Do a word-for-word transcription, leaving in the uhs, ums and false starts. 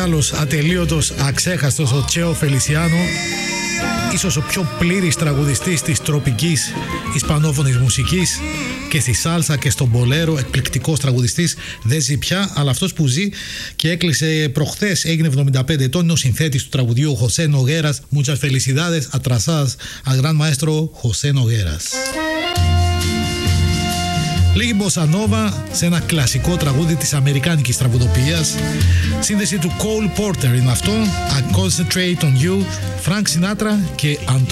άλλος ατελείωτος, αξέχαστος, ο Τσέο Φελισιάνο, ίσως ο πιο πλήρης τραγουδιστής της τροπικής ισπανόφωνης μουσικής, και στη σάλσα και στον μπολέρο, εκπληκτικός τραγουδιστής, δεν ζει πια, αλλά αυτός που ζει και έκλεισε προχθές, έγινε εβδομήντα πέντε ετών, είναι ο συνθέτης του τραγουδιού, ο Χωσέ Νογέρας. Muchas felicidades, atrasadas al gran maestro José Nogueras. Λίγη μποσανόβα σε ένα κλασικό τραγούδι της αμερικάνικης τραγουδοποιίας. Σύνδεση του Cole Porter είναι αυτό, I Concentrate on You, Frank Sinatra και Antonio